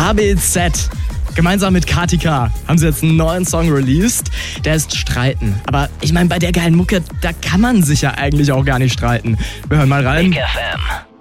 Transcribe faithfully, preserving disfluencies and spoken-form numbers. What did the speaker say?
H B Z. Gemeinsam mit Kati K. haben sie jetzt einen neuen Song released. Der ist Streiten. Aber ich meine, bei der geilen Mucke, da kann man sich ja eigentlich auch gar nicht streiten. Wir hören mal rein. Big F M.